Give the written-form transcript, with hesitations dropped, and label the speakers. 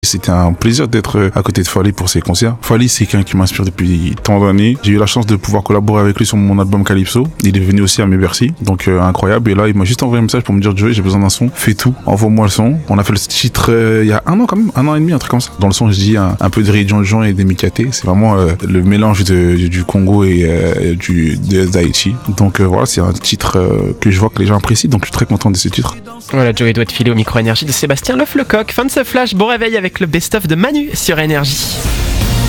Speaker 1: C'était un plaisir d'être à côté de Fally pour ses concerts. Fally, c'est quelqu'un qui m'inspire depuis tant d'années. J'ai eu la chance de pouvoir collaborer avec lui sur mon album Calypso. Il est venu aussi à mes Bercy, donc incroyable. Et là, il m'a juste envoyé un message pour me dire: Joey, j'ai besoin d'un son, fais tout, envoie-moi le son. On a fait le titre il y a un an quand même, 1 an et demi, un truc comme ça. Dans le son, je dis un peu de Ray John et des Mikaté. C'est vraiment le mélange du Congo et d'Haïti. Donc voilà, c'est un titre que je vois que les gens apprécient, donc je suis très content de ce titre.
Speaker 2: Voilà, Joey doit te filer au micro énergie de Sébastien Leuf-Lecoq. Fin de ce flash, bon réveil avec le best-of de Manu sur Énergie.